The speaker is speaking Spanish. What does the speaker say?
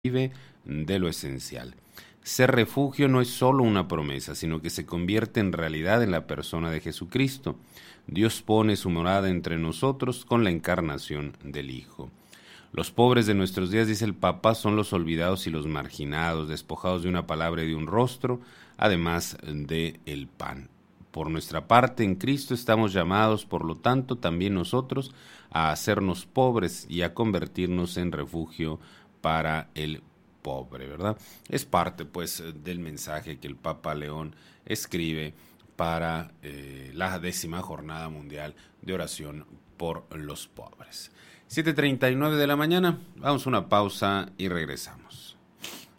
vive de lo esencial. Ser refugio no es solo una promesa, sino que se convierte en realidad en la persona de Jesucristo. Dios pone su morada entre nosotros con la encarnación del Hijo. Los pobres de nuestros días, dice el Papa, son los olvidados y los marginados, despojados de una palabra y de un rostro, además de el pan. Por nuestra parte, en Cristo estamos llamados, por lo tanto, también nosotros a hacernos pobres y a convertirnos en refugio para el pobre, ¿verdad? Es parte, pues, del mensaje que el Papa León escribe para la 10ª Jornada Mundial de Oración por los Pobres. 7:39 de la mañana, vamos a una pausa y regresamos.